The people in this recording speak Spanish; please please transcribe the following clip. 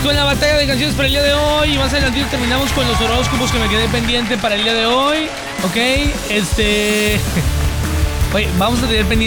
con la batalla de canciones para el día de hoy. Y más adelante terminamos con los horóscopos que me quedé pendiente para el día de hoy. Ok, Oye, vamos a tener pendiente